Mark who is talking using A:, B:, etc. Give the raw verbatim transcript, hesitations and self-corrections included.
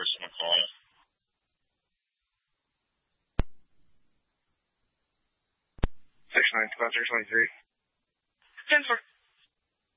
A: someone calling.
B: six nine two zero three.
C: ten four.